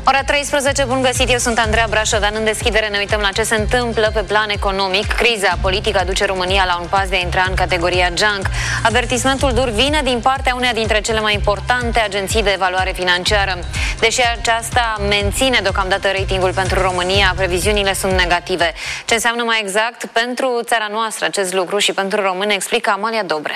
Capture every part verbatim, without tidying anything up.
Ora treisprezece, bun găsit, eu sunt Andreea Brașovean. În deschidere ne uităm la ce se întâmplă pe plan economic. Criza politică aduce România la un pas de a intra în categoria junk. Avertismentul dur vine din partea uneia dintre cele mai importante agenții de evaluare financiară. Deși aceasta menține deocamdată ratingul pentru România, previziunile sunt negative. Ce înseamnă mai exact pentru țara noastră acest lucru și pentru români, explică Amalia Dobre.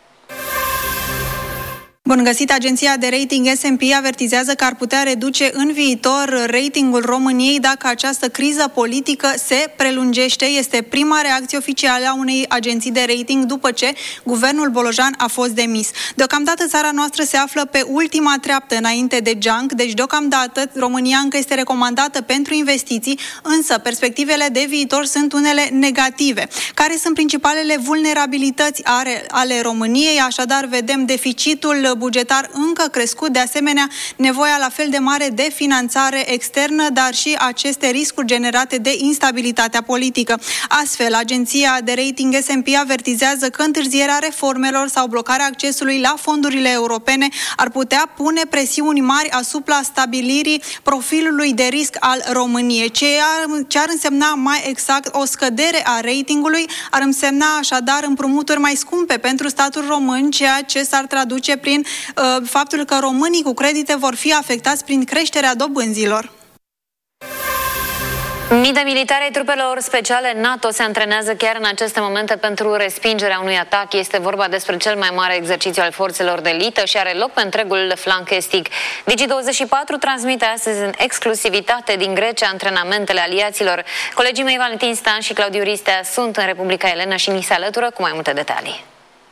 Bun găsit, agenția de rating S and P avertizează că ar putea reduce în viitor ratingul României dacă această criză politică se prelungește. Este prima reacție oficială a unei agenții de rating după ce guvernul Bolojan a fost demis. Deocamdată țara noastră se află pe ultima treaptă înainte de junk, deci deocamdată România încă este recomandată pentru investiții, însă perspectivele de viitor sunt unele negative. Care sunt principalele vulnerabilități ale, ale României? Așadar, vedem deficitul bugetar încă crescut, de asemenea nevoia la fel de mare de finanțare externă, dar și aceste riscuri generate de instabilitatea politică. Astfel, agenția de rating S and P avertizează că întârzierea reformelor sau blocarea accesului la fondurile europene ar putea pune presiuni mari asupra stabilirii profilului de risc al României. Ce ar, ce ar însemna mai exact o scădere a ratingului? Ar însemna așadar împrumuturi mai scumpe pentru statul român, ceea ce s-ar traduce prin uh, faptul că românii cu credite vor fi afectați prin creșterea dobânzilor. Mii de militari ai trupelor speciale NATO se antrenează chiar în aceste momente pentru respingerea unui atac. Este vorba despre cel mai mare exercițiu al forțelor de elită și are loc pe întregul flanc estic. Digi douăzeci și patru transmite astăzi în exclusivitate din Grecia antrenamentele aliaților. Colegii mei Valentin Stan și Claudiu Ristea sunt în Republica Elena și ni se alătură cu mai multe detalii.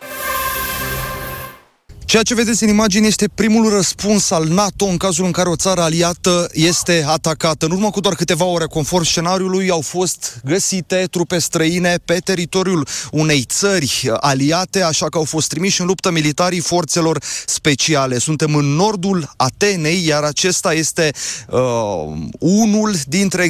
Ceea ce vedeți în imagine este primul răspuns al NATO în cazul în care o țară aliată este atacată. În urmă cu doar câteva ore, conform scenariului, au fost găsite trupe străine pe teritoriul unei țări aliate, așa că au fost trimiși în luptă militarii forțelor speciale. Suntem în nordul Atenei, iar acesta este uh, unul dintre